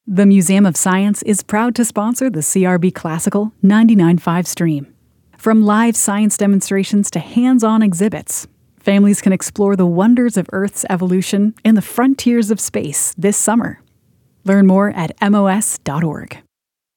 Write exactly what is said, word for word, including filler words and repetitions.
The Museum of Science is proud to sponsor the C R B Classical ninety-nine point five stream. From live science demonstrations to hands-on exhibits, families can explore the wonders of Earth's evolution and the frontiers of space this summer. Learn more at M O S dot org.